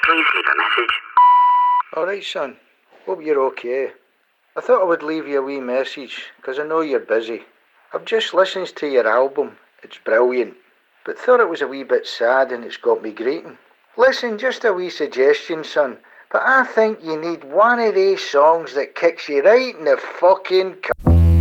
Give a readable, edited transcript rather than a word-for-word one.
Please leave a message. Alright, son. Hope you're okay. I thought I would leave you a wee message, because I know you're busy. I've just listened to your album. It's brilliant. But thought it was a wee bit sad and it's got me greeting. Listen, just a wee suggestion, son. But I think you need one of these songs that kicks you right in the fucking